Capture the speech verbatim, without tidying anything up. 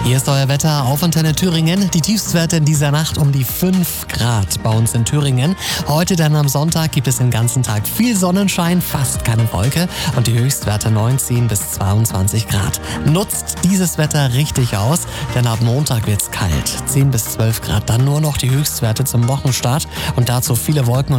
Hier ist euer Wetter auf Antenne Thüringen. Die Tiefstwerte in dieser Nacht um die fünf Grad bei uns in Thüringen. Heute dann am Sonntag gibt es den ganzen Tag viel Sonnenschein, fast keine Wolke und die Höchstwerte neunzehn bis zweiundzwanzig Grad. Nutzt dieses Wetter richtig aus, denn ab Montag wird's kalt. zehn bis zwölf Grad, dann nur noch die Höchstwerte zum Wochenstart und dazu viele Wolken.